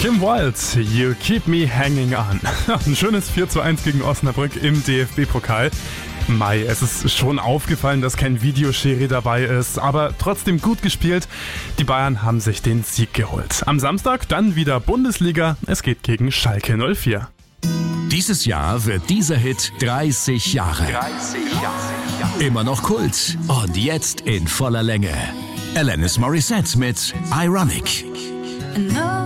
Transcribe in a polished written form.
Kim Wilde, You Keep Me Hanging On. Ein schönes 4:1 gegen Osnabrück im DFB-Pokal. Mai, es ist schon aufgefallen, dass kein Videoschiri dabei ist, aber trotzdem gut gespielt. Die Bayern haben sich den Sieg geholt. Am Samstag dann wieder Bundesliga. Es geht gegen Schalke 04. Dieses Jahr wird dieser Hit 30 Jahre. Immer noch Kult und jetzt in voller Länge. Alanis Morissette mit Ironic. No.